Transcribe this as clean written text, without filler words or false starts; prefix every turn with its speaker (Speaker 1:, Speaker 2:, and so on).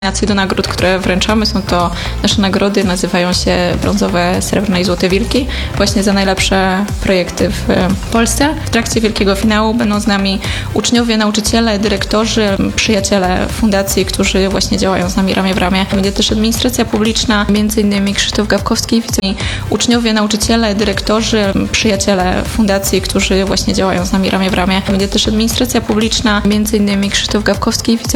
Speaker 1: Do nagród, które wręczamy, są to nasze nagrody, nazywają się brązowe, srebrne i złote wilki, właśnie za najlepsze projekty w Polsce. W trakcie wielkiego finału będą z nami uczniowie, nauczyciele, dyrektorzy, przyjaciele fundacji, którzy właśnie działają z nami ramię w ramię. Będzie też administracja publiczna, m.in. Krzysztof Gawkowski, uczniowie, nauczyciele, dyrektorzy, przyjaciele fundacji, którzy właśnie działają z nami ramię w ramię. Będzie też administracja publiczna, m.in. Krzysztof Gawkowski,